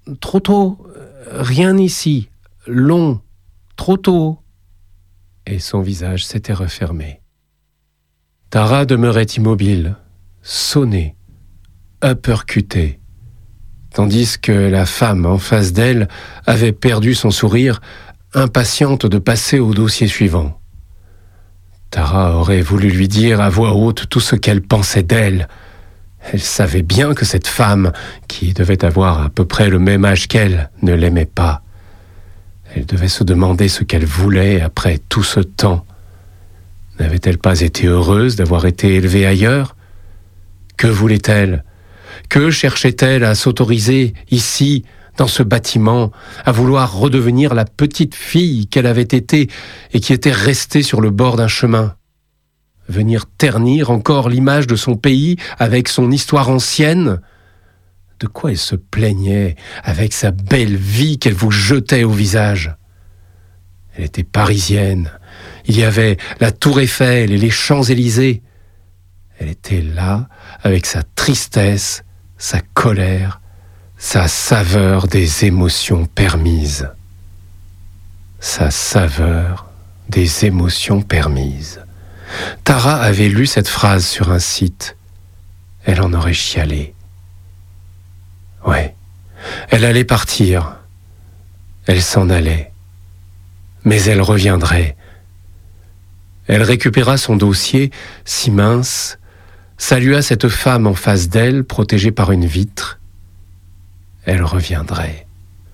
trop tôt, rien ici, long, trop tôt. » Et son visage s'était refermé. Tara demeurait immobile, sonnée, uppercutée, tandis que la femme en face d'elle avait perdu son sourire, impatiente de passer au dossier suivant. Tara aurait voulu lui dire à voix haute tout ce qu'elle pensait d'elle. Elle savait bien que cette femme, qui devait avoir à peu près le même âge qu'elle, ne l'aimait pas. Elle devait se demander ce qu'elle voulait après tout ce temps. N'avait-elle pas été heureuse d'avoir été élevée ailleurs ? Que voulait-elle ? Que cherchait-elle à s'autoriser ici, dans ce bâtiment, à vouloir redevenir la petite fille qu'elle avait été et qui était restée sur le bord d'un chemin ? Venir ternir encore l'image de son pays avec son histoire ancienne ? De quoi elle se plaignait avec sa belle vie qu'elle vous jetait au visage ? Elle était parisienne. Il y avait la Tour Eiffel et les Champs-Élysées. Elle était là avec sa tristesse, sa colère, sa saveur des émotions permises. Sa saveur des émotions permises. Tara avait lu cette phrase sur un site. Elle en aurait chialé. Ouais, elle allait partir. Elle s'en allait. Mais elle reviendrait. Elle récupéra son dossier, si mince, salua cette femme en face d'elle, protégée par une vitre. Elle reviendrait.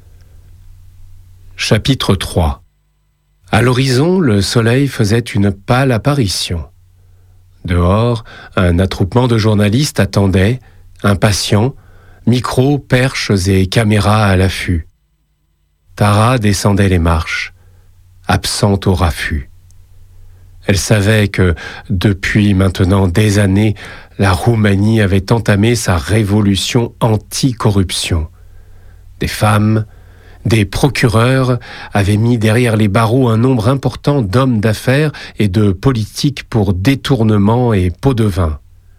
Chapitre 3. À l'horizon, le soleil faisait une pâle apparition. Dehors, un attroupement de journalistes attendait, impatients, micros, perches et caméras à l'affût. Tara descendait les marches, absente au raffut. Elle savait que, depuis maintenant des années, la Roumanie avait entamé sa révolution anti-corruption. Des femmes, des procureurs avaient mis derrière les barreaux un nombre important d'hommes d'affaires et de politiques pour détournement et pot de vin.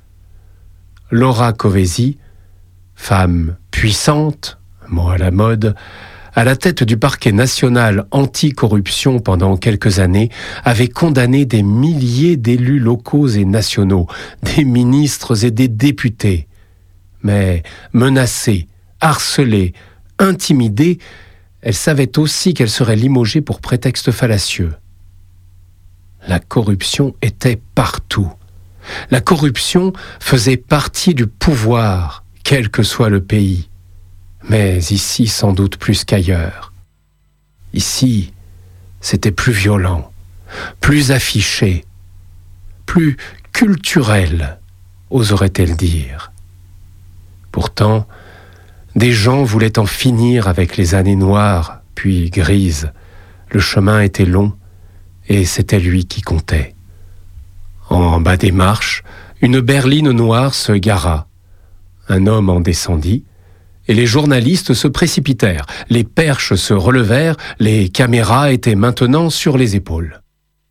Laura Kövesi, femme puissante, mot à la mode, à la tête du parquet national anti-corruption pendant quelques années, avait condamné des milliers d'élus locaux et nationaux, des ministres et des députés. Mais menacée, harcelée, intimidée, elle savait aussi qu'elle serait limogée pour prétexte fallacieux. La corruption était partout. La corruption faisait partie du pouvoir, quel que soit le pays. Mais ici, sans doute plus qu'ailleurs. Ici, c'était plus violent, plus affiché, plus culturel, oserait-elle dire. Pourtant, des gens voulaient en finir avec les années noires, puis grises. Le chemin était long, et c'était lui qui comptait. En bas des marches, une berline noire se gara. Un homme en descendit, et les journalistes se précipitèrent. Les perches se relevèrent, les caméras étaient maintenant sur les épaules.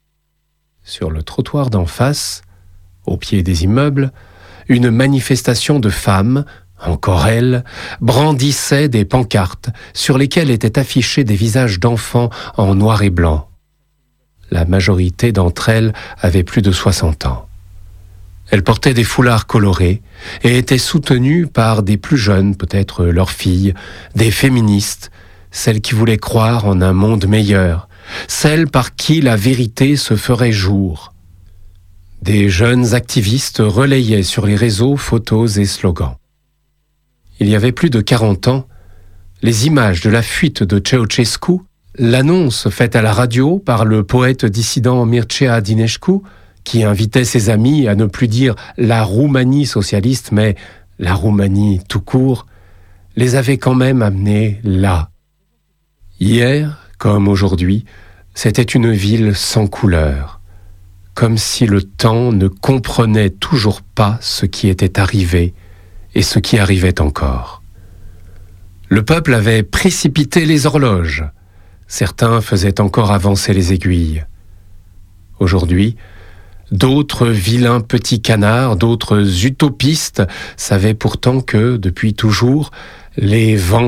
Sur le trottoir d'en face, au pied des immeubles, une manifestation de femmes, encore elles, brandissaient des pancartes sur lesquelles étaient affichés des visages d'enfants en noir et blanc. La majorité d'entre elles avaient plus de 60 ans. Elles portaient des foulards colorés et étaient soutenues par des plus jeunes, peut-être leurs filles, des féministes, celles qui voulaient croire en un monde meilleur, celles par qui la vérité se ferait jour. Des jeunes activistes relayaient sur les réseaux photos et slogans. Il y avait plus de 40 ans, les images de la fuite de Ceausescu, l'annonce faite à la radio par le poète dissident Mircea Dinescu, qui invitait ses amis à ne plus dire la Roumanie socialiste, mais la Roumanie tout court, les avait quand même amenés là. Hier, comme aujourd'hui, c'était une ville sans couleur, comme si le temps ne comprenait toujours pas ce qui était arrivé et ce qui arrivait encore. Le peuple avait précipité les horloges. Certains faisaient encore avancer les aiguilles. Aujourd'hui, d'autres vilains petits canards, d'autres utopistes savaient pourtant que, depuis toujours, les vents